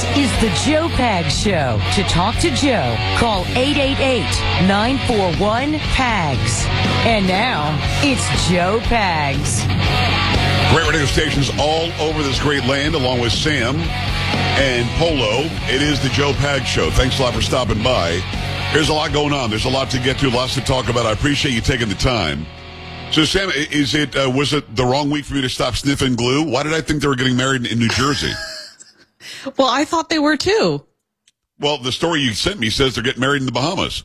This is the Joe Pags Show. To talk to Joe, call 888-941-PAGS. And now, it's Joe Pags. Great radio stations all over this great land, along with Sam and Polo. It is the Joe Pags Show. Thanks a lot for stopping by. There's a lot going on. There's a lot to get to, lots to talk about. I appreciate you taking the time. So, Sam, was it the wrong week for me to stop sniffing glue? Why did I think they were getting married in New Jersey? Well, I thought they were too. Well, the story you sent me says they're getting married in the Bahamas.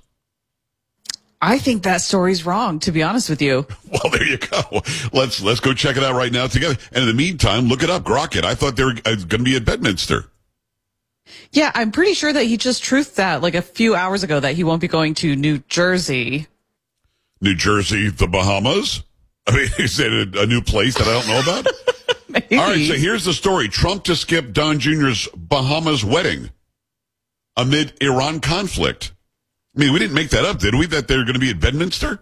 I think that story's wrong, to be honest with you. Well, there you go. Let's go check it out right now together. And in the meantime, look it up, grok it. I thought they were going to be at Bedminster. Yeah, I'm pretty sure that he just truthed that like a few hours ago that he won't be going to New Jersey. New Jersey, the Bahamas? I mean, is it a new place that I don't know about? Maybe. All right, so here's the story. Trump to skip Don Jr.'s Bahamas wedding amid Iran conflict. I mean, we didn't make that up, did we, that they're going to be at Bedminster?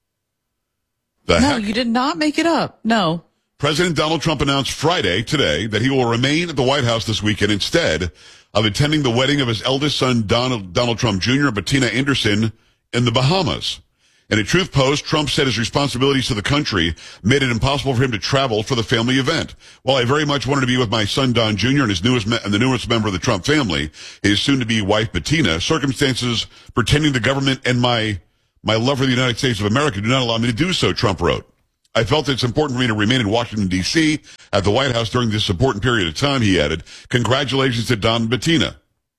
No, you did not make it up. No. President Donald Trump announced Friday, today, that he will remain at the White House this weekend instead of attending the wedding of his eldest son, Donald Trump Jr., and Bettina Anderson in the Bahamas. In a truth post, Trump said his responsibilities to the country made it impossible for him to travel for the family event. While I very much wanted to be with my son Don Jr. and the newest member of the Trump family, his soon-to-be wife Bettina, circumstances pertaining to government and my love for the United States of America do not allow me to do so, Trump wrote. I felt it's important for me to remain in Washington, D.C. at the White House during this important period of time, he added. Congratulations to Don and Bettina.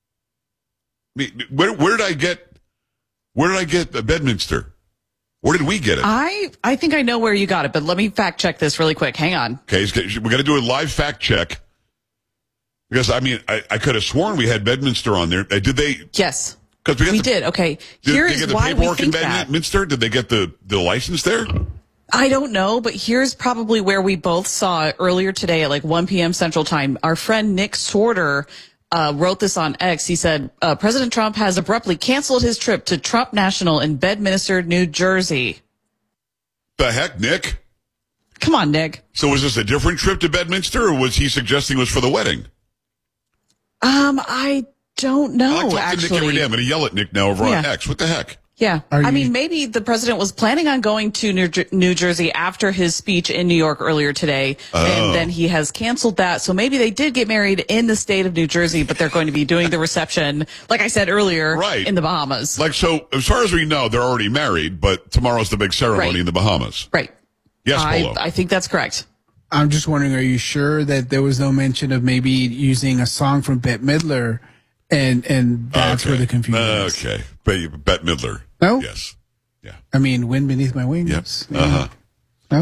I mean, where did I get Bedminster? Where did we get it? I think I know where you got it, but let me fact check this really quick. Hang on. Okay, we got to do a live fact check. Because, I mean, I could have sworn we had Bedminster on there. Did they? Yes. Because we did. Okay. Here is why we think that. Bedminster? Did they get the license there? I don't know, but here's probably where we both saw it earlier today at like 1 p.m. Central Time. Our friend Nick Sorter wrote this on X. He said, President Trump has abruptly canceled his trip to Trump National in Bedminster, New Jersey. The heck, Nick? Come on, Nick. So was this a different trip to Bedminster, or was he suggesting it was for the wedding? I don't know, I talk actually. to Nick every day. I'm going to yell at Nick now over on X. What the heck? Yeah. I mean, maybe the president was planning on going to New Jersey after his speech in New York earlier today, and then he has canceled that. So maybe they did get married in the state of New Jersey, but they're going to be doing the reception, like I said earlier, in the Bahamas. Like, so as far as we know, they're already married, but tomorrow's the big ceremony in the Bahamas. Right. Yes, Polo. I think that's correct. I'm just wondering, are you sure that there was no mention of maybe using a song from Bette Midler, and that's where the confusion is? Okay. Bette Midler. No? Yes. Yeah. I mean, Wind Beneath My Wings. Yes. Yeah. No?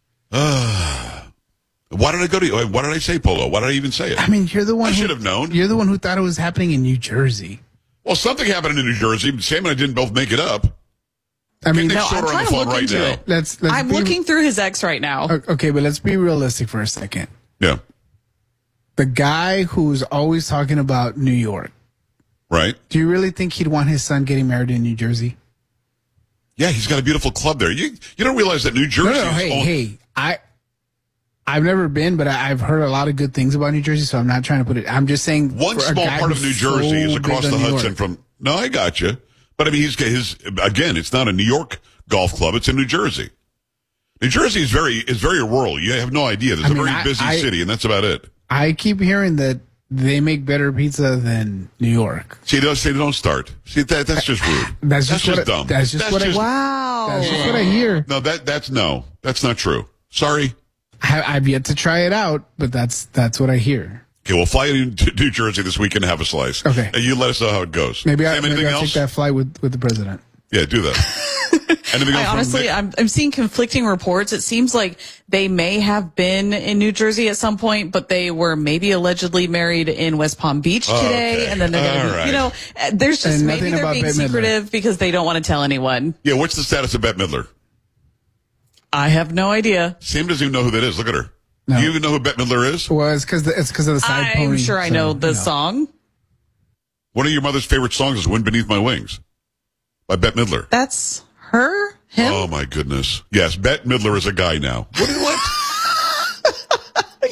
Why did I go to? Why did I say Polo? Why did I even say it? I mean, you're the one. I should have known. You're the one who thought it was happening in New Jersey. Well, something happened in New Jersey. Sam and I didn't both make it up. I mean, no, I'm trying to look into it. I'm looking through his ex right now. Okay, but let's be realistic for a second. Yeah. The guy who's always talking about New York. Right. Do you really think he'd want his son getting married in New Jersey? Yeah, he's got a beautiful club there. You don't realize that New Jersey Hey, I've never been, but I've heard a lot of good things about New Jersey, so I'm not trying to put it. I'm just saying one small part of New Jersey is across the Hudson from. No, I got you. But I mean, again, it's not a New York golf club. It's in New Jersey. New Jersey is very rural. You have no idea. There's a very busy city, and that's about it. I keep hearing that they make better pizza than New York. See, don't start. See, that's just rude. That's just dumb. That's just what I hear. No, that's not true. Sorry. I've yet to try it out, but that's what I hear. Okay, we'll fly to New Jersey this weekend and have a slice. Okay. And you let us know how it goes. Maybe I'll take that flight with the president. Yeah, do that. Anything else? Honestly, I'm seeing conflicting reports. It seems like they may have been in New Jersey at some point, but they were maybe allegedly married in West Palm Beach today. Okay. And then they're going to be, there's just maybe they're being secretive because they don't want to tell anyone. Yeah, what's the status of Bette Midler? I have no idea. Sam doesn't even know who that is. Look at her. No. Do you even know who Bette Midler is? Well, it's because of the side pony. I'm sure I know the song. One of your mother's favorite songs is Wind Beneath My Wings by Bette Midler. That's her? Him? Oh, my goodness. Yes, Bette Midler is a guy now. What?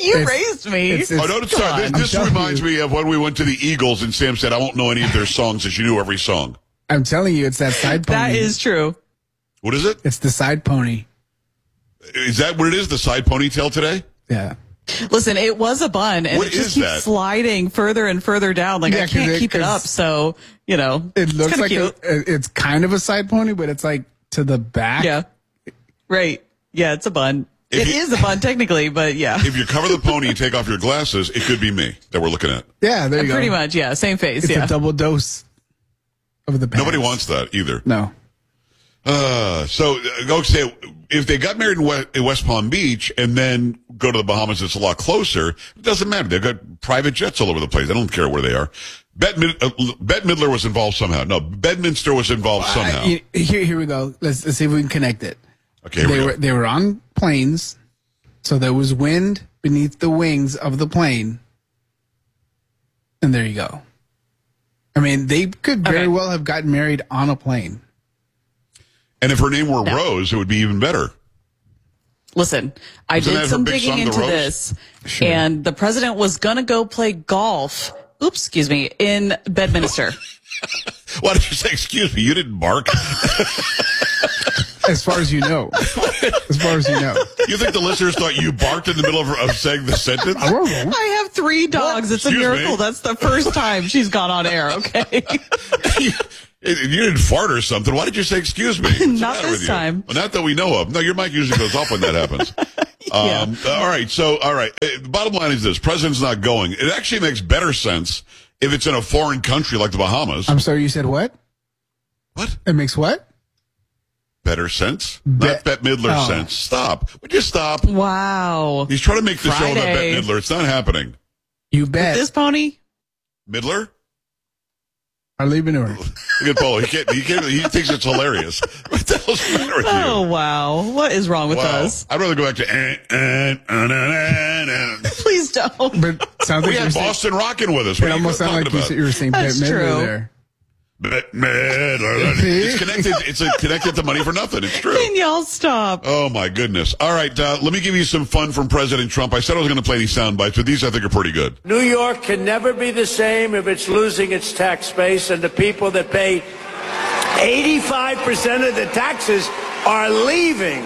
You raised me. Oh, no, sorry. This I'm telling reminds you. me of when we went to the Eagles and Sam said, I won't know any of their songs, and she knew every song. I'm telling you, it's that side pony. That is true. What is it? It's the side pony. Is that what it is? The side ponytail today? Yeah. Listen, it was a bun, and What it just is keeps that? sliding further and further down. Like, Yeah, I can't 'cause keep it up. So, It it's looks kinda like cute. it's kind of a side pony, but it's like to the back. Yeah. Right. Yeah, it's a bun. If It you- is a bun, technically, but yeah. If you cover the pony and take off your glasses, it could be me that we're looking at. Yeah, there you go. Pretty much, yeah. Same face, It's yeah. a double dose of the pants. Nobody wants that either. No. Okay, if they got married in West Palm Beach and then go to the Bahamas, it's a lot closer. It doesn't matter. They've got private jets all over the place. I don't care where they are. Bette Midler was involved somehow. No, Bedminster was involved somehow. Here we go. Let's see if we can connect it. Okay, here we go. They were on planes, so there was wind beneath the wings of the plane, and there you go. I mean, they could very well have gotten married on a plane. And if her name were Rose, it would be even better. Listen, I Isn't that did her some big digging song, The into Rose? this, Sure. and the president was going to go play golf. Oops, excuse me, in Bedminster. Why did you say, excuse me, you didn't bark? As far as you know. As far as you know. You think the listeners thought you barked in the middle of saying the sentence? I have 3 dogs. It's a Excuse miracle. me? That's the first time she's gone on air, okay? You didn't fart or something. Why did you say, excuse me? What's the Not matter this with you? time. Well, not that we know of. No, your mic usually goes off when that happens. All right. The bottom line is this. President's not going. It actually makes better sense if it's in a foreign country like the Bahamas. I'm sorry, you said what? What? It makes what? Better sense? Not Bette Midler Oh. sense. Stop. Would you stop? Wow. He's trying to make the show about Friday. Bette Midler. It's not happening. You bet. This pony? Midler? Are leaving her. Look at Polo. He thinks it's hilarious. What the hell's the matter with you? Oh, wow. What is wrong with Wow. us? I'd rather go back to Please don't. But sounds we like had you're saying, Boston Rockin' with us. What it are you almost sounded talking like about? you were saying Bette That's Midler true. there. Bette Midler. It's connected. It's connected to money for nothing. It's true. Can y'all stop? Oh my goodness. All right. Let me give you some fun from President Trump. I said I was going to play any sound bites, but these I think are pretty good. New York can never be the same if it's losing its tax base, and the people that pay 85% of the taxes are leaving.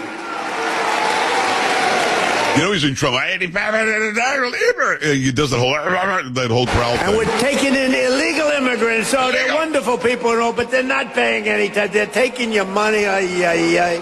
You know he's in trouble. He does that whole growl And thing. we're taking in illegal immigrants. Oh, they're wonderful people and all, but they're not paying any tax. They're taking your money. Ay, ay, ay.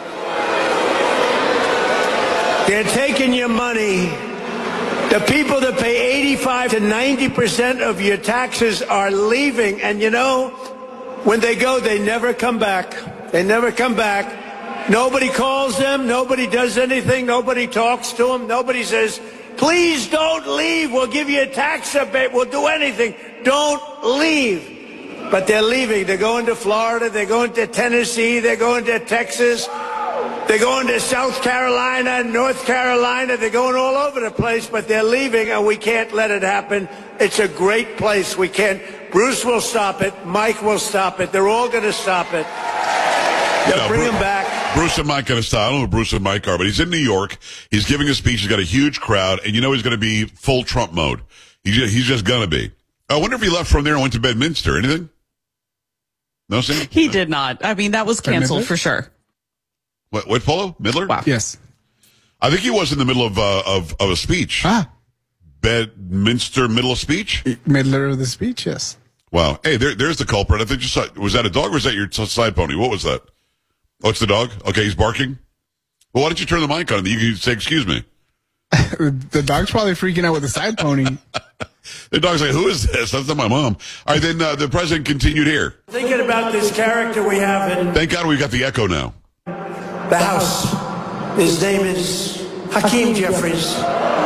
They're taking your money. The people that pay 85 to 90% of your taxes are leaving. And you know, when they go, they never come back. They never come back. Nobody calls them. Nobody does anything. Nobody talks to them. Nobody says, please don't leave. We'll give you a tax rebate. We'll do anything. Don't leave. But they're leaving. They're going to Florida. They're going to Tennessee. They're going to Texas. They're going to South Carolina, North Carolina. They're going all over the place, but they're leaving, and we can't let it happen. It's a great place. We can't. Bruce will stop it. Mike will stop it. They're all going to stop it. They'll bring them back. Bruce and Mike going to stop. I don't know who Bruce and Mike are, but he's in New York. He's giving a speech. He's got a huge crowd, and you know he's going to be full Trump mode. He's just going to be. I wonder if he left from there and went to Bedminster. Anything? No, Sam? He did not. I mean, that was canceled Midler? for sure. What, Polo? Midler? Wow. Yes. I think he was in the middle of a speech. Ah, Bedminster middle of speech? Midler of the speech, yes. Wow. Hey, there's the culprit. I think you saw, was that a dog or was that your side pony? What was that? Oh, it's the dog? Okay, he's barking. Well, why don't you turn the mic on? You can say, excuse me. The dog's probably freaking out with the side pony. The dog's like, who is this? That's not my mom. All right, then the president continued here. Thinking about this character we have in Thank God we've got the echo now. the House. His name is Hakeem Jeffries.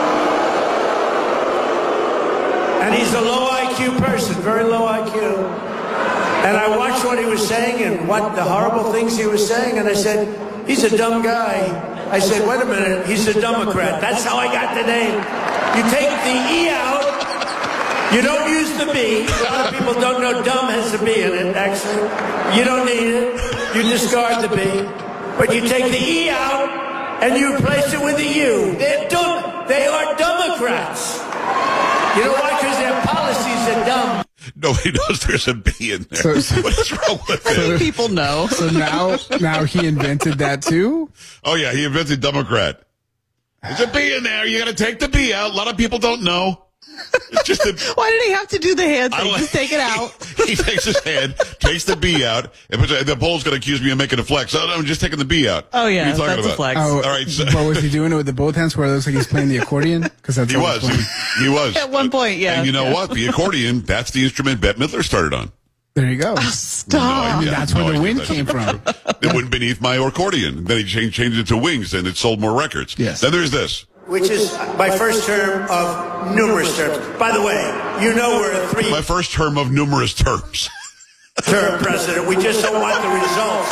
And he's a low IQ person, very low IQ. And I watched what he was saying and what the horrible things he was saying, and I said, he's a dumb guy. I said, wait a minute, he's a Democrat. That's how I got the name. You take the E out, you don't use the B. A lot of people don't know dumb has a B in it, actually. You don't need it. You discard the B. But you take the E out, and you replace it with a U. They're dumb. They are Democrats. You know why? Because their policies are dumb. Nobody knows there's a B in there. What is wrong with I think it? people know. So now he invented that too? Oh, yeah, he invented Democrat. There's a B in there. You got to take the B out. A lot of people don't know. It's just Why did he have to do the hand I thing? don't- Just take it out. He takes his hand, takes the B out, and the Poll's going to accuse me of making a flex. Oh, no, I'm just taking the B out. Oh, yeah, What are you talking that's a about? flex. Oh, All right, so- but was he doing it with the both hands where it looks like he's playing the accordion? Because that's He how was. it's playing. He was. At one point, yeah. And you know Yeah. what? The accordion, that's the instrument Bette Midler started on. There you go. Stop. idea. That's No where the idea wind that. came from. It went beneath my accordion. Then he changed it to wings, and it sold more records. Yes. Then there's this. Which is my first term of numerous terms. By the way, you know we're a My first term of numerous terms. three-term president. We just don't want the results.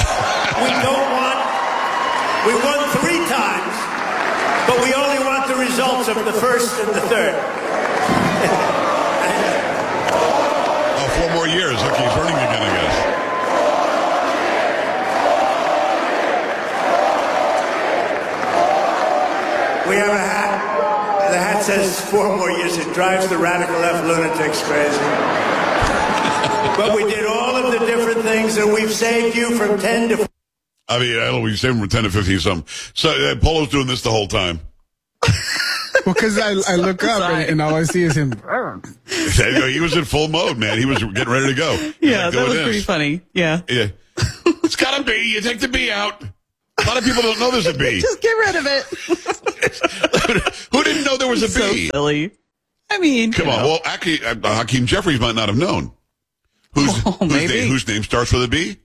We won 3 times, but we only want the results of the first and the third. Oh, 4 more years. Okay, he's running again, I guess. We have a hat. The hat says 4 more years. It drives the radical left lunatics crazy. But we did all of the different things, and we've saved you from 10 to... I mean, I don't know, we saved him from 10 to 15 something. So Polo's doing this the whole time. Well, because I look up and all I see is him. He was in full mode, man. He was getting ready to go. Yeah, Like, that was doing pretty this. funny. Yeah. Yeah. It's got to be. You take the B out. A lot of people don't know there's a B. Just get rid of it. Who didn't know there was a So B? silly. I mean, Come you on. know. Well, actually, Hakeem Jeffries might not have known. Whose maybe. whose name starts with a B?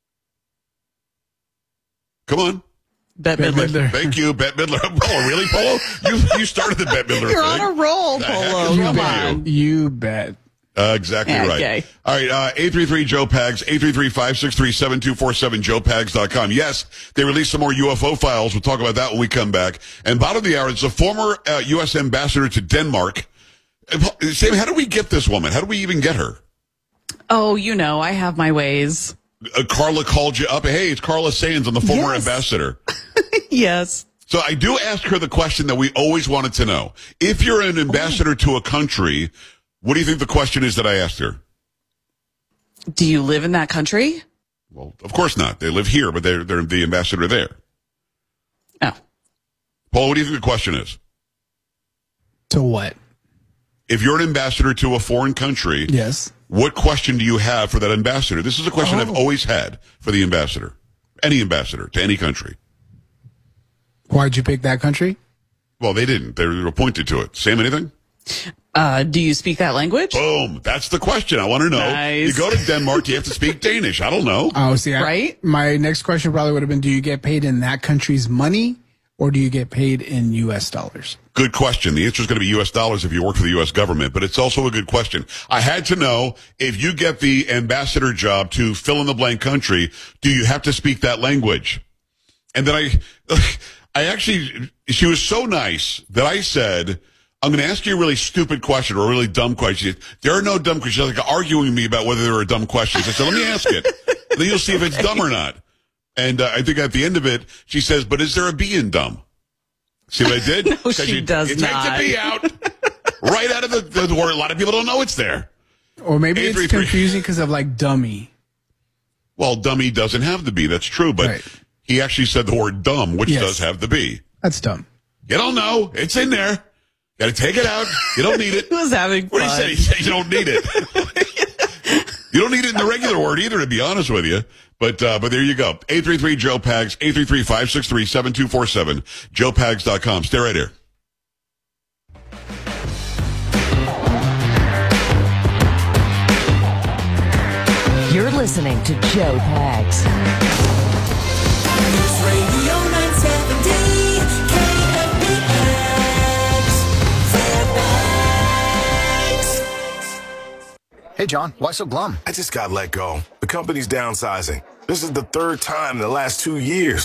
Come on. Bette Bette Midler. Midler. Thank you, Bette Midler. Oh, really, Polo? You started the Bette Midler You're thing. on a roll, The heck Polo. is wrong Come with on. You bet. Exactly Yeah, right. okay. All right, 833-JOE-PAGS, 833-563-7247, joepags.com. Yes, they released some more UFO files. We'll talk about that when we come back. And bottom of the hour, it's a former U.S. ambassador to Denmark. Sam, how did we get this woman? How did we even get her? Oh, you know, I have my ways. Carla called you up. Hey, it's Carla Sands. I'm the former Yes. ambassador. Yes. So I do ask her the question that we always wanted to know. If you're an ambassador to a country, what do you think the question is that I asked her? Do you live in that country? Well, of course not. They live here, but they're the ambassador there. Oh. Paul, what do you think the question is? To what? If you're an ambassador to a foreign country, Yes. what question do you have for that ambassador? This is a question I've always had for the ambassador. Any ambassador to any country. Why'd you pick that country? Well, they didn't. They were appointed to it. Sam, anything? Do you speak that language? Boom. That's the question. I want to know. Nice. You go to Denmark, do you have to speak Danish? I don't know. Oh, see, Right? My next question probably would have been: do you get paid in that country's money, or do you get paid in U.S. dollars? Good question. The answer is going to be U.S. dollars if you work for the U.S. government, but it's also a good question. I had to know, if you get the ambassador job to fill in the blank country, do you have to speak that language? And then she was so nice that I said, I'm going to ask you a really stupid question or a really dumb question. There are no dumb questions. She's like arguing with me about whether there are dumb questions. I said, let me ask it. Then you'll see if it's dumb or not. And I think at the end of it, she says, but is there a B in dumb? See what I did? No, 'Cause she you does take not. the B out, right out of the door. A lot of people don't know it's there. Or maybe it's 833. confusing because of like dummy. Well, dummy doesn't have the B. That's true. But Right. he actually said the word dumb, which Yes. does have the B. That's dumb. You don't know. It's in there. Got to take it out. You don't need it. He was having What fun. did he say? He said you don't need it. You don't need it in the regular word either, to be honest with you. But there you go. 833-JOE-PAGS, 833-563-7247, joepags.com. Stay right here. You're listening to Joe Pags. News Radio 970 KFBX. Hey, John, why so glum? I just got let go. The company's downsizing. This is the 3rd time in the last 2 years.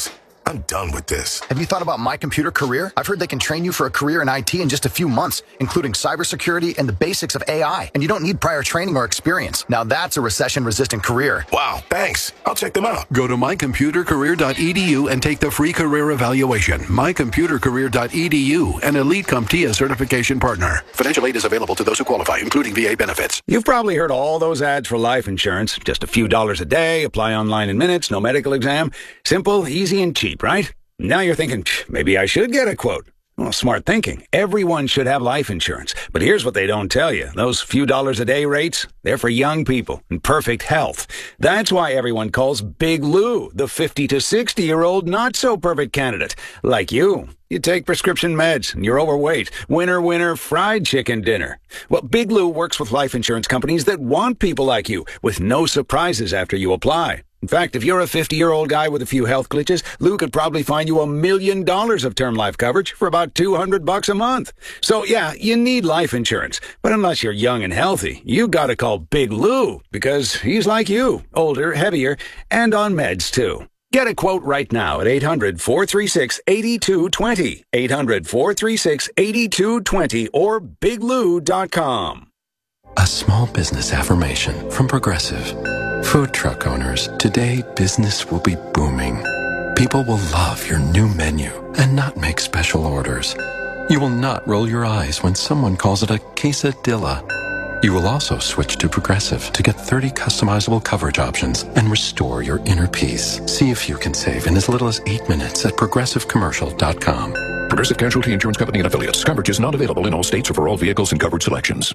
I'm done with this. Have you thought about My Computer Career? I've heard they can train you for a career in IT in just a few months, including cybersecurity and the basics of AI. And you don't need prior training or experience. Now that's a recession-resistant career. Wow, thanks. I'll check them out. Go to mycomputercareer.edu and take the free career evaluation. mycomputercareer.edu, an Elite CompTIA certification partner. Financial aid is available to those who qualify, including VA benefits. You've probably heard all those ads for life insurance. Just a few dollars a day, apply online in minutes, no medical exam. Simple, easy, and cheap, right? Now you're thinking, maybe I should get a quote. Well, smart thinking. Everyone should have life insurance. But here's what they don't tell you. Those few dollars a day rates, they're for young people in perfect health. That's why everyone calls Big Lou the 50 to 60-year-old not-so-perfect candidate. Like you. You take prescription meds and you're overweight. Winner, fried chicken dinner. Well, Big Lou works with life insurance companies that want people like you with no surprises after you apply. In fact, if you're a 50-year-old guy with a few health glitches, Lou could probably find you $1 million of term life coverage for about $200 a month. So yeah, you need life insurance. But unless you're young and healthy, you gotta call Big Lou because he's like you, older, heavier, and on meds too. Get a quote right now at 800-436-8220. 800-436-8220 or biglou.com. A small business affirmation from Progressive. Food truck owners, today business will be booming. People will love your new menu and not make special orders. You will not roll your eyes when someone calls it a quesadilla. You will also switch to Progressive to get 30 customizable coverage options and restore your inner peace. See if you can save in as little as 8 minutes at progressivecommercial.com. Progressive Casualty Insurance Company and Affiliates. Coverage is not available in all states or for all vehicles and coverage selections.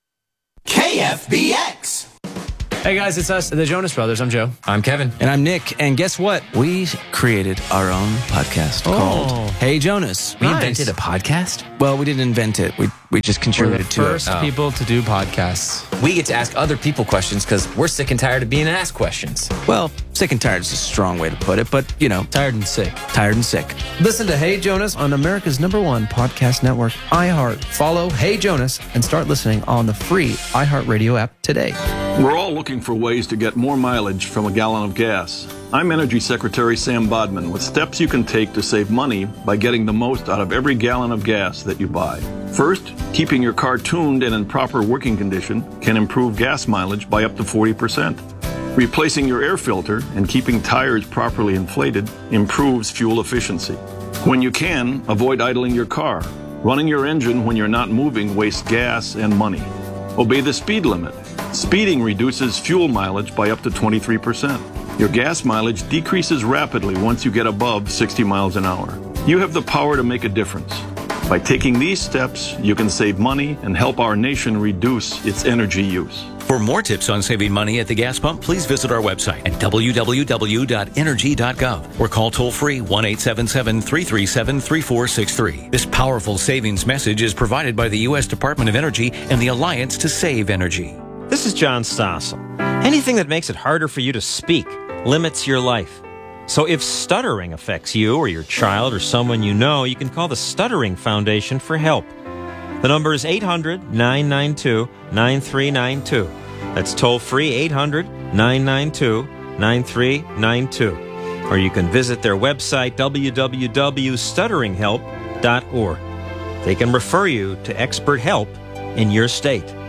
KFBX. Hey guys, it's us, the Jonas Brothers. I'm Joe. I'm Kevin. And I'm Nick. And guess what? We created our own podcast called Hey Jonas. We invented a podcast? Well, we didn't invent it. We just contributed to it. We're the first people to do podcasts. We get to ask other people questions because we're sick and tired of being asked questions. Well, sick and tired is a strong way to put it, but, you know. Tired and sick. Tired and sick. Listen to Hey Jonas on America's #1 podcast network, iHeart. Follow Hey Jonas and start listening on the free iHeartRadio app today. We're all looking for ways to get more mileage from a gallon of gas. I'm Energy Secretary Sam Bodman with steps you can take to save money by getting the most out of every gallon of gas that you buy. First, keeping your car tuned and in proper working condition can improve gas mileage by up to 40%. Replacing your air filter and keeping tires properly inflated improves fuel efficiency. When you can, avoid idling your car. Running your engine when you're not moving wastes gas and money. Obey the speed limit. Speeding reduces fuel mileage by up to 23%. Your gas mileage decreases rapidly once you get above 60 miles an hour. You have the power to make a difference. By taking these steps, you can save money and help our nation reduce its energy use. For more tips on saving money at the gas pump, please visit our website at www.energy.gov or call toll-free 1-877-337-3463. This powerful savings message is provided by the U.S. Department of Energy and the Alliance to Save Energy. This is John Stossel. Anything that makes it harder for you to speak limits your life. So if stuttering affects you or your child or someone you know, you can call the Stuttering Foundation for help. The number is 800-992-9392. That's toll-free 800-992-9392. Or you can visit their website, www.stutteringhelp.org. They can refer you to expert help in your state.